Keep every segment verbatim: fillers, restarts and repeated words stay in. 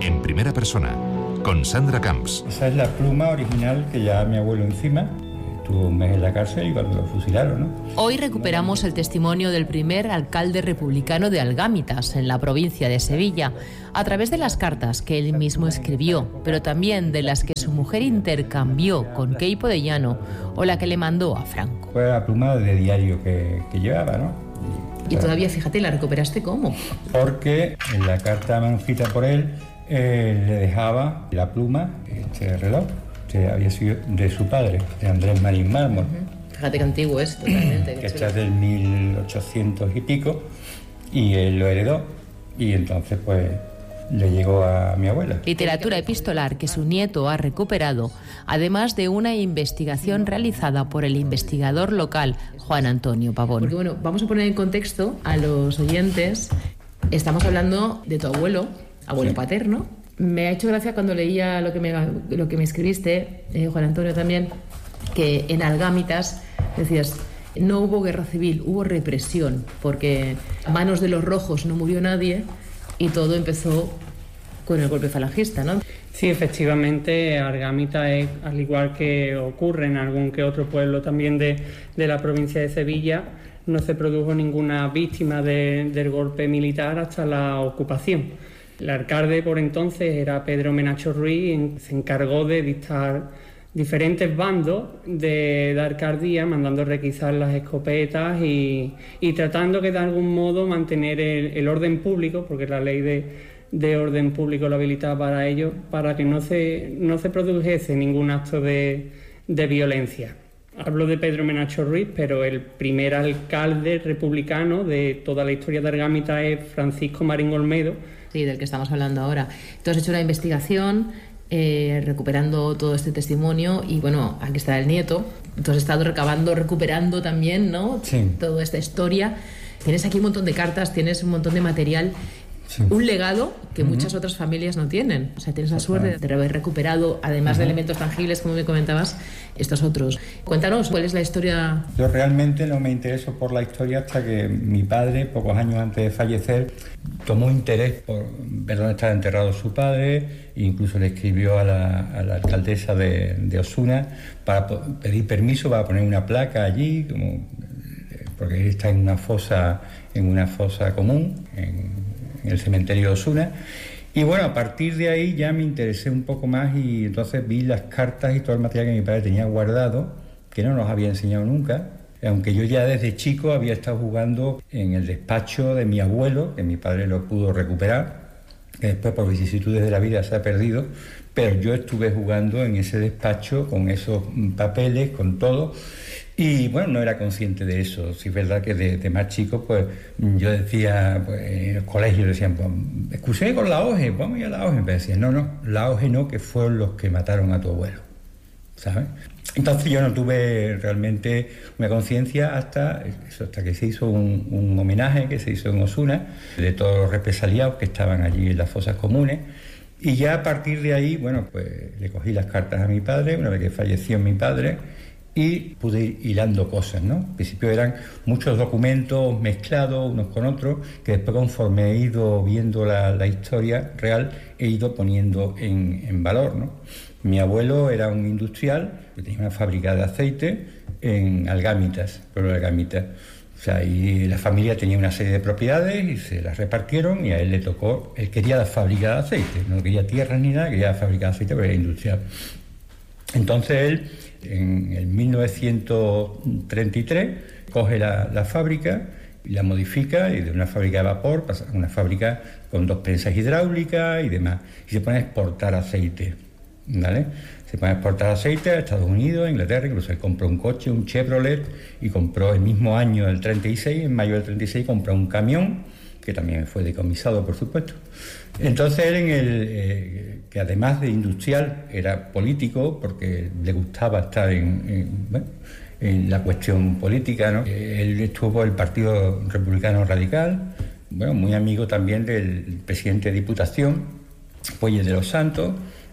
en primera persona, con Sandra Camps. Esa es la pluma original que ya mi abuelo encima. Estuvo un mes en la cárcel y cuando lo fusilaron, ¿no? Hoy recuperamos el testimonio del primer alcalde republicano de Algámitas, en la provincia de Sevilla, a través de las cartas que él mismo escribió, pero también de las que su mujer intercambió con Queipo de Llano o la que le mandó a Franco. Fue la pluma de diario que, que llevaba, ¿no? Y, y todavía, fíjate, ¿la recuperaste cómo? Porque en la carta manuscrita por él, eh, le dejaba la pluma, este reloj, que había sido de su padre, de Andrés Marín Mármol. Uh-huh. Fíjate qué antiguo es, totalmente. Que está del mil ochocientos y pico, y él lo heredó, y entonces pues le llegó a mi abuela. Literatura epistolar que su nieto ha recuperado, además de una investigación realizada por el investigador local Juan Antonio Pavón. Porque bueno, vamos a poner en contexto a los oyentes. Estamos hablando de tu abuelo, abuelo sí. paterno. Me ha hecho gracia cuando leía lo que me, lo que me escribiste, eh, Juan Antonio también, que en Algámitas decías, no hubo guerra civil, hubo represión, porque a manos de los rojos no murió nadie y todo empezó con el golpe falangista, ¿no? Sí, efectivamente, Algámitas es, al igual que ocurre en algún que otro pueblo también de, de la provincia de Sevilla, no se produjo ninguna víctima de, del golpe militar hasta la ocupación. El alcalde por entonces era Pedro Menacho Ruiz y se encargó de dictar diferentes bandos de la alcaldía, mandando requisar las escopetas y, y tratando que de algún modo mantener el, el orden público, porque la ley de, de orden público lo habilitaba para ello, para que no se, no se produjese ningún acto de, de violencia. Hablo de Pedro Menacho Ruiz, pero el primer alcalde republicano de toda la historia de Algámitas es Francisco Marín Olmedo. Sí, del que estamos hablando ahora. Tú has hecho una investigación eh, recuperando todo este testimonio y bueno, aquí está el nieto. Tú has estado recabando, recuperando también, ¿no? Sí. Toda esta historia. Tienes aquí un montón de cartas, tienes un montón de material. Sí. Un legado que uh-huh. muchas otras familias no tienen. O sea, tienes la suerte de haber recuperado, además uh-huh. de elementos tangibles, como me comentabas, estos otros. Cuéntanos, ¿cuál es la historia? Yo realmente no me intereso por la historia hasta que mi padre, pocos años antes de fallecer, tomó interés por ver dónde estaba enterrado su padre e incluso le escribió a la, a la alcaldesa de, de Osuna para pedir permiso para poner una placa allí, como, porque él está en una fosa, en una fosa común, en en el cementerio de Osuna. Y bueno, a partir de ahí ya me interesé un poco más y entonces vi las cartas y todo el material que mi padre tenía guardado, que no nos había enseñado nunca, aunque yo ya desde chico había estado jugando en el despacho de mi abuelo, que mi padre lo pudo recuperar, que después por vicisitudes de la vida se ha perdido, pero yo estuve jugando en ese despacho con esos papeles, con todo. Y bueno, no era consciente de eso. Sí es verdad que de, de más chico, pues yo decía, pues en el colegio decían, pues, excursiones con la O G E, vamos a ir a la O G E. Me decían, no, no, la O G E no, que fueron los que mataron a tu abuelo, ¿sabes? Entonces yo no tuve realmente una conciencia hasta, eso, hasta que se hizo un, un homenaje que se hizo en Osuna, de todos los represaliados que estaban allí en las fosas comunes. Y ya a partir de ahí, bueno, pues le cogí las cartas a mi padre, una vez que falleció mi padre, y pude ir hilando cosas, ¿no? Al principio eran muchos documentos mezclados unos con otros, que después conforme he ido viendo la, la historia real, he ido poniendo en, en valor, ¿no? Mi abuelo era un industrial que tenía una fábrica de aceite en Algámitas, pueblo de Algámitas. O sea, y la familia tenía una serie de propiedades y se las repartieron y a él le tocó, él quería la fábrica de aceite, no quería tierras ni nada, quería la fábrica de aceite porque era industrial. Entonces él, en el mil novecientos treinta y tres, coge la, la fábrica y la modifica, y de una fábrica de vapor pasa a una fábrica con dos prensas hidráulicas y demás, y se pone a exportar aceite, ¿vale? Se pone a exportar aceite a Estados Unidos, a Inglaterra, incluso él compró un coche, un Chevrolet, y compró el mismo año del treinta y seis, en mayo del treinta y seis, compró un camión, que también fue decomisado, por supuesto. Entonces él, en el, eh, que además de industrial, era político, porque le gustaba estar en, en, bueno, en la cuestión política, ¿no? Él estuvo en el Partido Republicano Radical, bueno, muy amigo también del presidente de Diputación, Puelles de los Santos,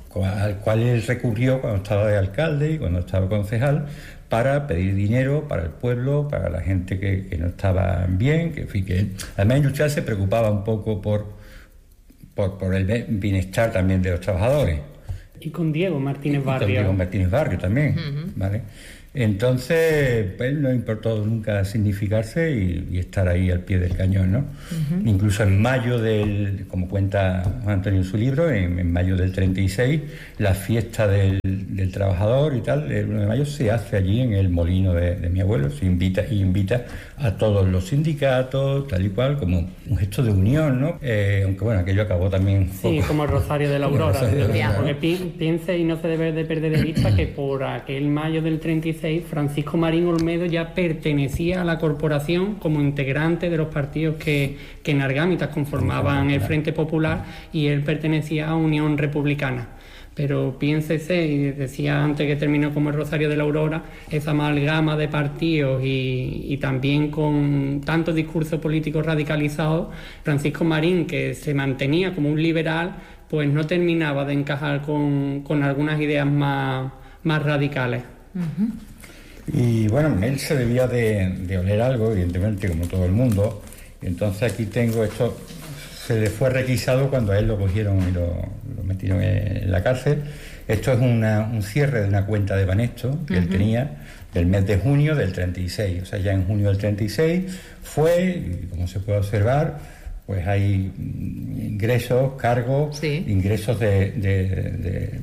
al cual él recurrió cuando estaba de alcalde y cuando estaba concejal para pedir dinero para el pueblo, para la gente que, que no estaba bien, que, en fin, que además industrial se preocupaba un poco por, por, por el bienestar también de los trabajadores. Y con Diego Martínez Barrio. Y con Diego Martínez Barrio también, uh-huh. ¿vale? Entonces, pues no importó nunca significarse y, y estar ahí al pie del cañón, ¿no? Uh-huh. Incluso en mayo del, como cuenta Juan Antonio en su libro, en, en mayo del treinta y seis, la fiesta del, del trabajador y tal, el uno de mayo se hace allí en el molino de, de mi abuelo, se invita y invita a todos los sindicatos, tal y cual, como un gesto de unión, ¿no? Eh, aunque bueno, aquello acabó también... Sí, poco, como el Rosario de la Aurora. Rosario de la Aurora. Porque pi- piense y no se debe de perder de vista que por aquel mayo del treinta y seis Francisco Marín Olmedo ya pertenecía a la corporación como integrante de los partidos que, que en Argámitas conformaban el Frente Popular y él pertenecía a Unión Republicana. Pero piénsese, y decía antes que terminó como el Rosario de la Aurora, esa amalgama de partidos y, y también con tanto discurso político radicalizado, Francisco Marín, que se mantenía como un liberal, pues no terminaba de encajar con, con algunas ideas más, más radicales. Uh-huh. Y bueno, él se debía de, de oler algo, evidentemente, como todo el mundo. Y entonces aquí tengo esto, se le fue requisado cuando a él lo cogieron y lo, lo metieron en la cárcel. Esto es una, un cierre de una cuenta de Banesto que uh-huh. él tenía del mes de junio del treinta y seis. O sea, ya en junio del treinta y seis fue, y como se puede observar, pues hay ingresos, cargos, sí. ingresos de... de, de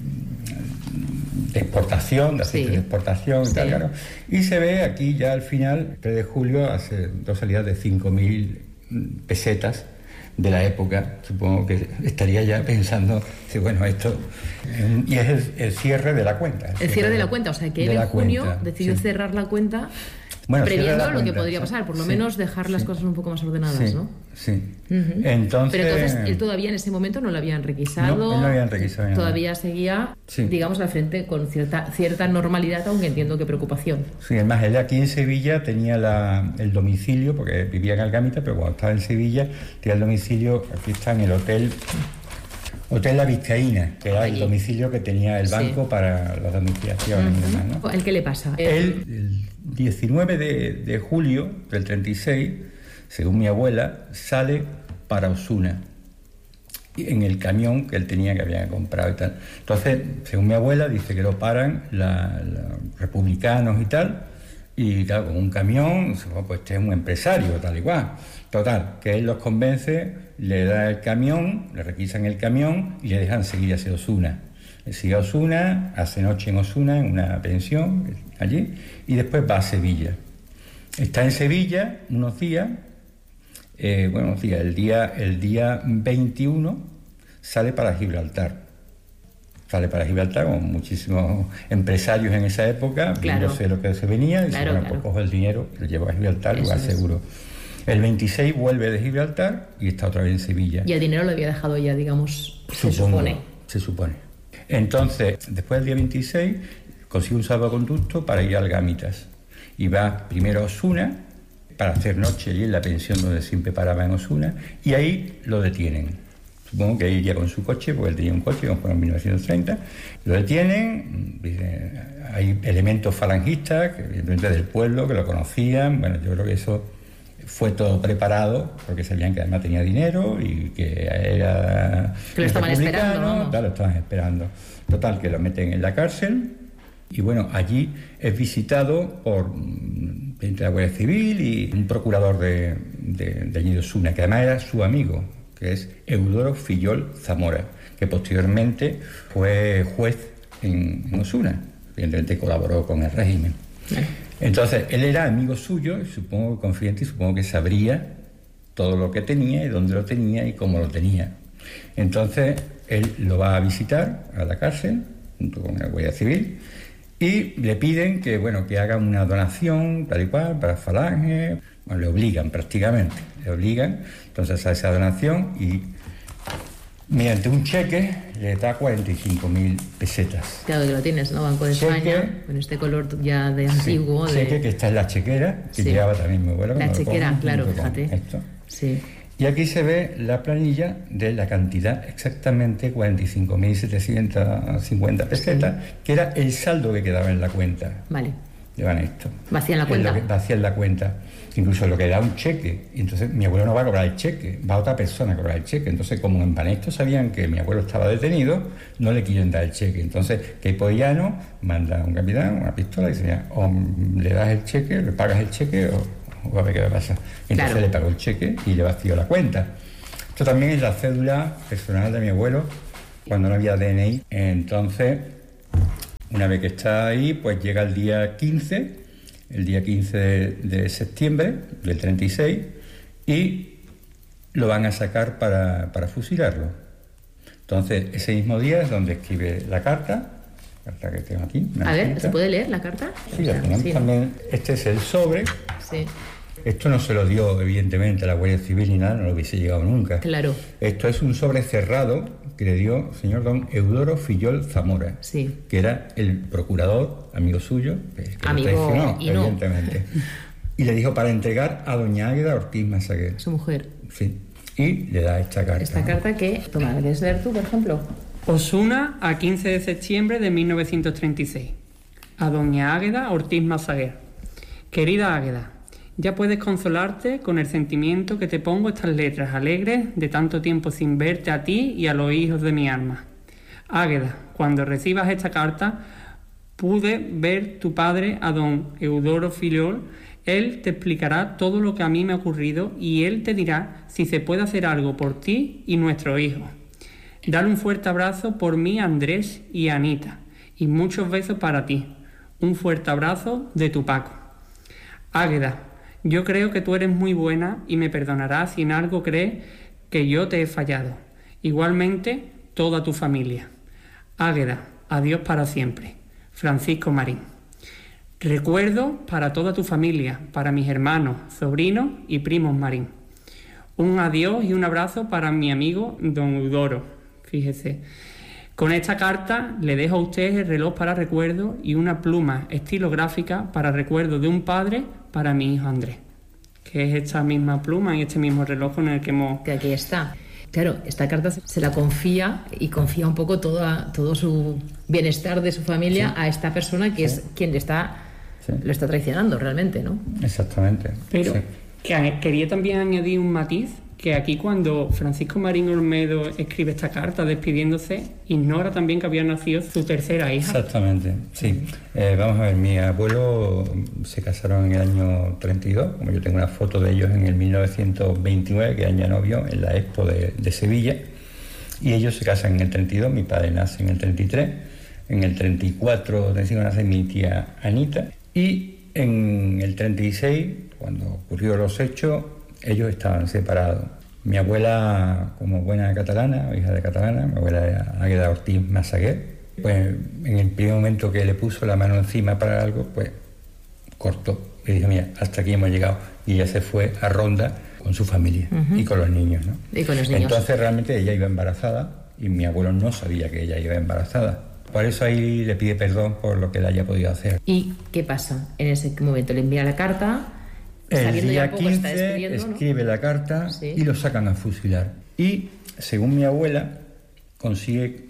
de exportación, de aceite sí. de exportación y sí. tal, claro. Y se ve aquí ya al final, tres de julio, hace dos salidas de cinco mil pesetas de la época. Supongo que estaría ya pensando, sí, bueno, esto... Y es el, el cierre de la cuenta. El, el cierre de la cuenta, o sea que él en junio cuenta, decidió sí. cerrar la cuenta... Bueno, previendo lo que podría pasar, por lo sí, menos dejar las sí, cosas un poco más ordenadas, sí, ¿no? Sí. Uh-huh. Entonces, pero entonces él todavía en ese momento no lo habían requisado. No, no habían requisado. Todavía nada. Seguía, sí. digamos, al frente con cierta cierta normalidad, aunque entiendo que preocupación. Sí, además él aquí en Sevilla tenía la, el domicilio, porque vivía en Algámita, pero cuando estaba en Sevilla tenía el domicilio, aquí está en el hotel... Hotel La Vizcaína, que era allí. El domicilio que tenía el banco sí. para las domiciliaciones uh-huh. y demás, ¿no? ¿El qué le pasa? Él, el diecinueve de julio del treinta y seis, según mi abuela, sale para Osuna, en el camión que él tenía, que había comprado y tal. Entonces, según mi abuela, dice que lo paran los republicanos y tal, y claro, con un camión, pues este es un empresario, tal y cual. Total, que él los convence, le da el camión, le requisan el camión y le dejan seguir hacia Osuna. Él sigue a Osuna, hace noche en Osuna, en una pensión allí, y después va a Sevilla. Está en Sevilla unos días, eh, bueno, unos días, el día, el día veintiuno sale para Gibraltar. Sale para Gibraltar con muchísimos empresarios en esa época, claro. viéndose lo que se venía, y claro, dice, bueno, claro. pues cojo el dinero, lo llevo a Gibraltar, lugar es. seguro. El veintiséis vuelve de Gibraltar y está otra vez en Sevilla. Y el dinero lo había dejado ya, digamos, Supongo, se supone. Se supone. Entonces, después del día veintiséis, consigue un salvoconducto para ir a Algámitas. Y va primero a Osuna, para hacer noche allí en la pensión donde siempre paraba en Osuna, y ahí lo detienen. Supongo que iría con su coche, porque él tenía un coche, como fue en mil novecientos treinta. Lo detienen, hay elementos falangistas, que evidentemente del pueblo, que lo conocían. Bueno, yo creo que eso fue todo preparado, porque sabían que además tenía dinero y que era... Que lo estaban esperando, ¿no? Claro, lo estaban esperando. Total, que lo meten en la cárcel, y bueno, allí es visitado por de la Guardia Civil y un procurador de, de, de allí de Osuna, que además era su amigo, que es Eudoro Fillol Zamora, que posteriormente fue juez en, en Osuna, evidentemente colaboró con el régimen. Entonces, él era amigo suyo, y supongo confidente, y supongo que sabría todo lo que tenía y dónde lo tenía y cómo lo tenía. Entonces, él lo va a visitar a la cárcel, junto con la Guardia Civil, y le piden que, bueno, que haga una donación, tal y cual, para Falange. Bueno, le obligan prácticamente, le obligan. Entonces, a esa donación y mediante un cheque le da cuarenta y cinco mil pesetas. Claro que lo tienes, ¿no? Banco de cheque, España, con este color ya de antiguo. Sí, cheque de... que está en la chequera, que sí. llevaba también mi abuelo. La chequera, cojo, claro, fíjate. Esto. Sí. Y aquí se ve la planilla de la cantidad, exactamente cuarenta y cinco mil setecientas cincuenta pesetas, sí. que era el saldo que quedaba en la cuenta. Vale. llevan esto. Vacían la cuenta. Vacían la cuenta. Incluso lo que da un cheque. Y entonces mi abuelo no va a cobrar el cheque, va a otra persona a cobrar el cheque. Entonces, como en Banesto sabían que mi abuelo estaba detenido, no le quieren dar el cheque. Entonces, Queipo Llano manda a un capitán una pistola y dice, o le das el cheque, le pagas el cheque, o, o a ver qué va a pasar. Entonces claro. Le pagó el cheque y le vació la cuenta. Esto también es la cédula personal de mi abuelo, cuando no había D N I. Entonces, una vez que está ahí, pues llega el día quince, el día quince de, de septiembre del treinta y seis, y lo van a sacar para, para fusilarlo. Entonces, ese mismo día es donde escribe la carta, carta que tengo aquí. A ver, ¿se puede leer la carta? Sí, la tenemos sí. También. Este es el sobre. Sí. Esto no se lo dio, evidentemente, a la Guardia Civil ni nada, no lo hubiese llegado nunca. Claro. Esto es un sobre cerrado que le dio el señor don Eudoro Fillol Zamora, sí. que era el procurador, amigo suyo, que, que amigo lo traicionó, y no. evidentemente. Y le dijo para entregar a doña Águeda Ortiz Masaguer. Su mujer. Sí. Y le da esta carta. Esta ¿no? carta que, toma, ¿quieres leer tú, por ejemplo? Osuna, a quince de septiembre de mil novecientos treinta y seis. A doña Águeda Ortiz Masaguer. Querida Águeda, ya puedes consolarte con el sentimiento que te pongo estas letras alegres de tanto tiempo sin verte a ti y a los hijos de mi alma. Águeda, cuando recibas esta carta, pude ver tu padre a don Eudoro Fillol. Él te explicará todo lo que a mí me ha ocurrido y él te dirá si se puede hacer algo por ti y nuestro hijo. Dale un fuerte abrazo por mí a Andrés y a Anita y muchos besos para ti. Un fuerte abrazo de tu Paco. Águeda, yo creo que tú eres muy buena y me perdonarás si en algo crees que yo te he fallado. Igualmente, toda tu familia. Águeda, adiós para siempre. Francisco Marín. Recuerdo para toda tu familia, para mis hermanos, sobrinos y primos Marín. Un adiós y un abrazo para mi amigo don Eudoro. Fíjese. Con esta carta le dejo a usted el reloj para recuerdo y una pluma estilográfica para recuerdo de un padre para mi hijo Andrés, que es esta misma pluma y este mismo reloj con el que hemos... Que aquí está. Claro, esta carta se la confía y confía un poco toda, todo su bienestar de su familia sí. a esta persona que sí. es quien le está, sí. lo está traicionando realmente, ¿no? Exactamente. Pero sí. que quería también añadir un matiz, que aquí cuando Francisco Marín Olmedo escribe esta carta despidiéndose, ignora también que había nacido su tercera hija. Exactamente, sí. Eh, vamos a ver, mi abuelo se casaron en el año treinta y dos, como yo tengo una foto de ellos en el mil novecientos veintinueve, que eran ya novios, en la Expo de, de Sevilla, y ellos se casan en el treinta y dos, mi padre nace en el treinta y tres, en el treinta y cuatro nace mi tía Anita, y en el treinta y seis, cuando ocurrieron los hechos, ellos estaban separados. Mi abuela, como buena catalana, hija de catalana, mi abuela era Águeda Ortiz Masaguer, pues en el primer momento que le puso la mano encima para algo, pues cortó. Y dijo, mira, hasta aquí hemos llegado. Y ella se fue a Ronda con su familia uh-huh. y con los niños, ¿no? Y con los niños. Entonces realmente ella iba embarazada y mi abuelo no sabía que ella iba embarazada. Por eso ahí le pide perdón por lo que le haya podido hacer. ¿Y qué pasa? En ese momento le envía la carta... El día quince escribe ¿no? la carta sí. y lo sacan a fusilar. Y, según mi abuela, consigue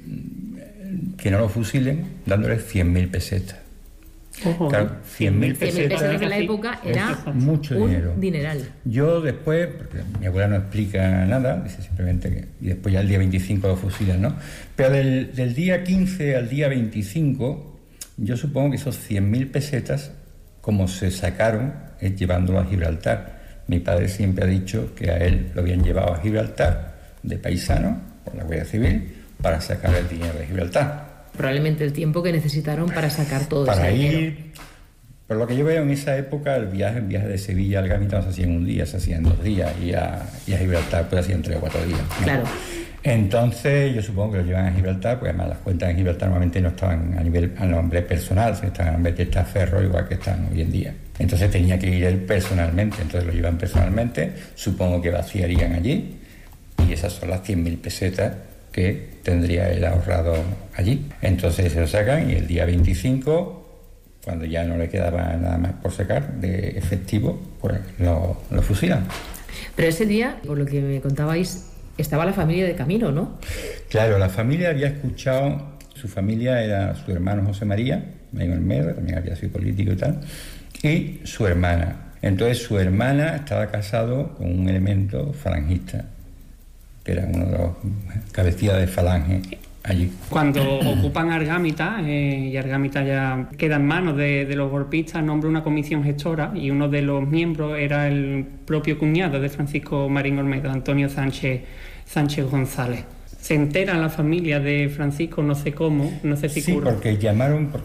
que no lo fusilen dándole cien mil pesetas. Ojo, claro, cien mil pesetas, pesetas en la época era mucho un dinero. dineral. Yo después, porque mi abuela no explica nada, dice simplemente que... Y después ya el día veinticinco lo fusilan, ¿no? Pero del, del día quince al día veinticinco, yo supongo que esos cien mil pesetas, como se sacaron... es llevándolo a Gibraltar. Mi padre siempre ha dicho que a él lo habían llevado a Gibraltar de paisano por la Guardia Civil para sacar el dinero de Gibraltar. Probablemente el tiempo que necesitaron para sacar todo para ese ir, dinero. Por lo que yo veo en esa época, el viaje, el viaje de Sevilla al Gambito no se hacía en un día, se hacía en dos días, y a, y a Gibraltar pues hacían tres o cuatro días, ¿no? Claro. Entonces yo supongo que lo llevan a Gibraltar, porque además las cuentas en Gibraltar normalmente no estaban a nivel a nombre personal, sino estaban a nombre de testaferro, igual que están hoy en día. Entonces tenía que ir él personalmente, entonces lo llevan personalmente, supongo que vaciarían allí, y esas son las cien mil pesetas que tendría él ahorrado allí. Entonces se lo sacan y el día veinticinco, cuando ya no le quedaba nada más por sacar de efectivo, pues lo, lo fusilan. Pero ese día, por lo que me contabais, estaba la familia de camino, ¿no? Claro, la familia había escuchado Su familia era su hermano José María, Marín Olmedo, también había sido político y tal, y su hermana. Entonces su hermana estaba casado con un elemento falangista, que era uno de los cabecillas de falange allí. Cuando ocupan Argámita, eh, y Argámita ya queda en manos de, de los golpistas, nombra una comisión gestora y uno de los miembros era el propio cuñado de Francisco Marín Olmedo, Antonio Sánchez, Sánchez González. Se entera la familia de Francisco, no sé cómo, no sé si Sí, curro. porque llamaron... Porque